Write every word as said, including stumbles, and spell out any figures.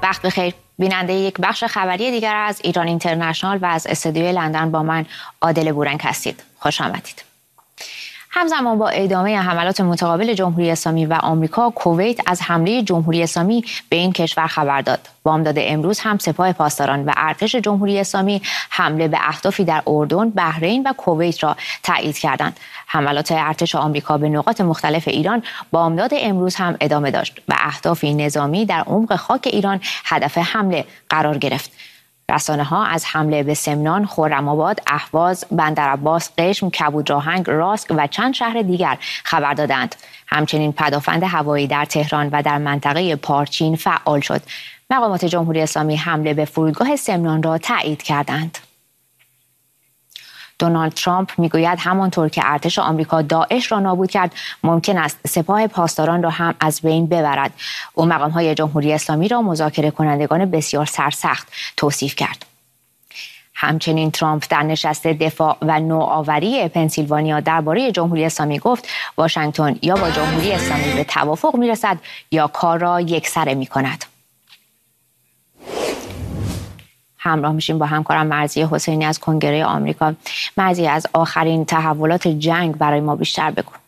وقت بخیر. بیننده یک بخش خبری دیگر از ایران اینترنشنال و از استودیوی لندن با من عادل بورنگ هستید. خوش آمدید. همزمان با ادامه حملات متقابل جمهوری اسلامی و آمریکا، کویت از حمله جمهوری اسلامی به این کشور خبر داد. بامداد امروز هم سپاه پاسداران و ارتش جمهوری اسلامی حمله به اهدافی در اردن، بحرین و کویت را تایید کردند. حملات ارتش آمریکا به نقاط مختلف ایران بامداد امروز هم ادامه داشت و اهدافی نظامی در عمق خاک ایران هدف حمله قرار گرفت. رسانه‌ها از حمله به سمنان، خرم‌آباد، اهواز، بندرعباس، قشم، کبودراهنگ، راسک و چند شهر دیگر خبر دادند. همچنین پدافند هوایی در تهران و در منطقه پارچین فعال شد. مقامات جمهوری اسلامی حمله به فرودگاه سمنان را تایید کردند. دونالد ترامپ میگوید همانطور که ارتش آمریکا داعش را نابود کرد، ممکن است سپاه پاسداران را هم از بین ببرد. او مقام‌های جمهوری اسلامی را مذاکره کنندگان بسیار سرسخت توصیف کرد. همچنین ترامپ در نشست دفاع و نوآوری پنسیلوانیا درباره جمهوری اسلامی گفت واشنگتن یا با جمهوری اسلامی به توافق میرسد یا کار را یکسره میکند. همراه میشیم با همکارم مرضیه حسینی از کنگره آمریکا. مرضیه، از آخرین تحولات جنگ برای ما بیشتر بگو.